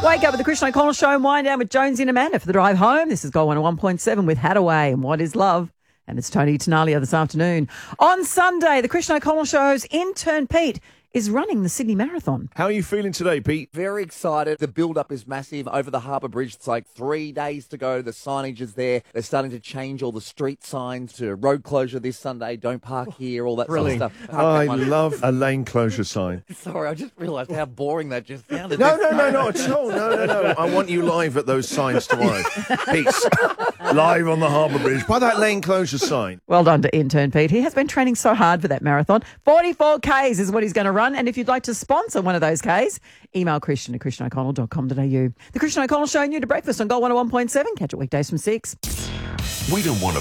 Wake up with the Christian O'Connell Show and wind down with Jonesy and Amanda for the drive home. This is Gold 101.7 with Hadaway and What is Love? And it's Tony Tenalia this afternoon. On Sunday, the Christian O'Connell Show's intern Pete is running the Sydney Marathon. How are you feeling today, Pete? Very excited. The build-up is massive. Over the Harbour Bridge, it's like 3 days to go. The signage is there. They're starting to change all the street signs to road closure this Sunday. Don't park here, all that sort of stuff. I love a lane closure sign. Sorry, I just realised how boring that just sounded. No, not at all. No. I want you live at those signs tomorrow. Peace. Live on the Harbour Bridge by that lane closure sign. Well done to intern Pete. He has been training so hard for that marathon. 44 Ks is what he's going to run. And if you'd like to sponsor one of those Ks, email Christian at christianoconnell.com.au. The Christian O'Connell Show, new to breakfast on Gold 101.7. Catch it weekdays from 6. We don't want to